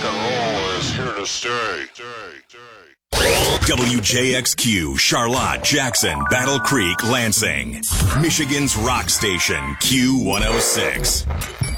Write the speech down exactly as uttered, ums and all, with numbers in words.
and roll is here to stay. W J X Q, Charlotte, Jackson, Battle Creek, Lansing. Michigan's rock station, Q one oh six.